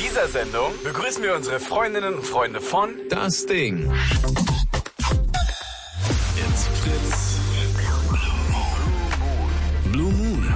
dieser Sendung begrüßen wir unsere Freundinnen und Freunde von Das Ding. Jetzt Fritz. Blue Moon.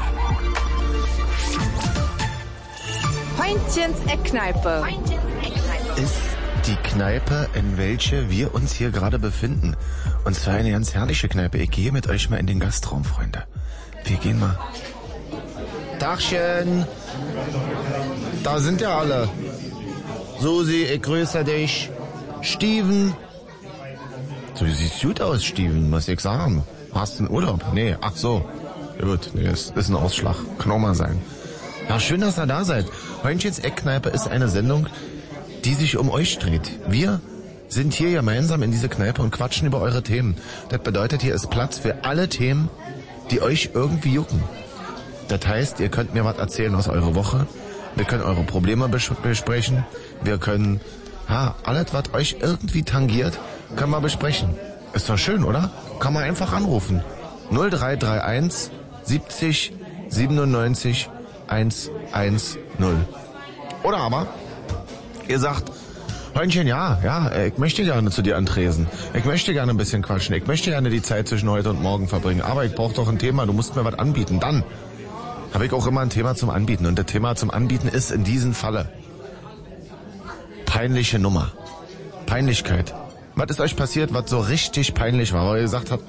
Heintchens Eckkneipe. Ist die Kneipe, in welche wir uns hier gerade befinden. Und zwar eine ganz herrliche Kneipe. Ich gehe mit euch mal in den Gastraum, Freunde. Wir gehen mal. Tagchen. Da sind ja alle. Susi, ich grüße dich. Steven. Du siehst gut aus, Steven, muss ich sagen. Hast du einen Urlaub? Nee, ach so. Gut, nee, ist ein Ausschlag. Kann auch mal sein. Ja, schön, dass ihr da seid. Heintchens Eckkneipe ist eine Sendung, die sich um euch dreht. Wir sind hier gemeinsam in diese Kneipe und quatschen über eure Themen. Das bedeutet, hier ist Platz für alle Themen, die euch irgendwie jucken. Das heißt, ihr könnt mir was erzählen aus eurer Woche. Wir können eure Probleme besprechen. Wir können, alles, was euch irgendwie tangiert, können wir besprechen. Ist doch schön, oder? Kann man einfach anrufen. 0331 70 97 110. Oder aber, ihr sagt, Heintchen, ja, ich möchte gerne zu dir antresen. Ich möchte gerne ein bisschen quatschen. Ich möchte gerne die Zeit zwischen heute und morgen verbringen. Aber ich brauche doch ein Thema, du musst mir was anbieten. Dann habe ich auch immer ein Thema zum Anbieten. Und das Thema zum Anbieten ist in diesem Falle peinliche Nummer. Peinlichkeit. Was ist euch passiert, was so richtig peinlich war, weil ihr gesagt habt,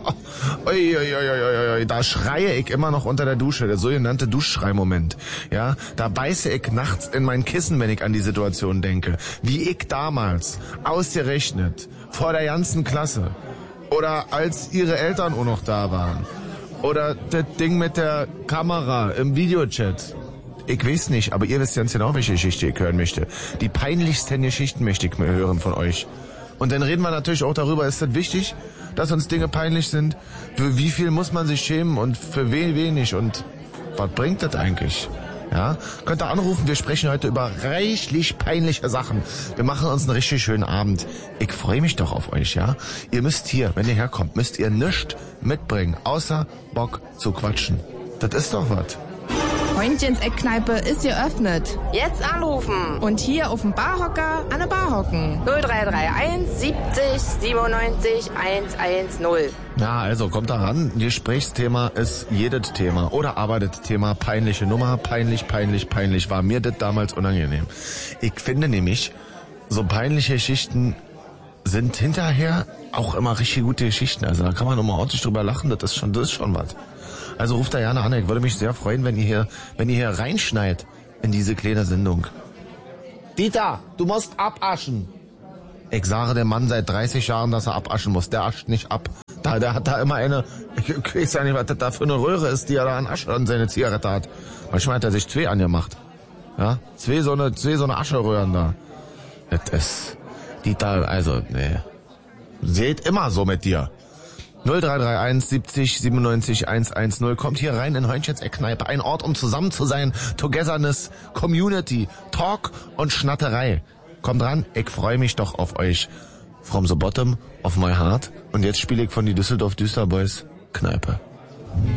da schreie ich immer noch unter der Dusche, der sogenannte Duschschrei-Moment. Ja, da beiße ich nachts in mein Kissen, wenn ich an die Situation denke. Wie ich damals, ausgerechnet, vor der ganzen Klasse, oder als ihre Eltern auch noch da waren, oder das Ding mit der Kamera im Videochat. Ich weiß nicht, aber ihr wisst ganz genau, welche Geschichte ich hören möchte. Die peinlichsten Geschichten möchte ich mir hören von euch. Und dann reden wir natürlich auch darüber, ist das wichtig, dass uns Dinge peinlich sind? Für wie viel muss man sich schämen und für wenig? Und was bringt das eigentlich? Ja, könnt ihr anrufen, wir sprechen heute über reichlich peinliche Sachen. Wir machen uns einen richtig schönen Abend. Ich freue mich doch auf euch, ja? Ihr müsst hier, wenn ihr herkommt, müsst ihr nichts mitbringen, außer Bock zu quatschen. Das ist doch was. Heintchens Eckkneipe ist geöffnet. Jetzt anrufen. Und hier auf dem Barhocker an der Bar hocken. 0331 70 97 110. Ja, also kommt da ran. Gesprächsthema ist jedes Thema. Oder aber das Thema peinliche Nummer. Peinlich. War mir das damals unangenehm. Ich finde nämlich, so peinliche Geschichten sind hinterher auch immer richtig gute Geschichten. Also da kann man immer ordentlich drüber lachen. Das ist schon was. Also ruft da gerne an. Ich würde mich sehr freuen, wenn ihr hier reinschneit in diese kleine Sendung. Dieter, du musst abaschen. Ich sage dem Mann seit 30 Jahren, dass er abaschen muss. Der ascht nicht ab. Der hat da immer eine, ich weiß ja nicht, was das da für eine Röhre ist, die er da an Asche an seine Zigarette hat. Manchmal hat er sich 2 angemacht. Ja, zwei so eine Ascheröhren da. Das ist, Dieter, also, nee. Seht immer so mit dir. 0331 70 97 110. Kommt hier rein in Heintchens Eckkneipe. Ein Ort, um zusammen zu sein. Togetherness, Community, Talk und Schnatterei. Kommt ran, ich freue mich doch auf euch. From the bottom of my heart. Und jetzt spiele ich von die Düsseldorf Düsterboys Kneipe.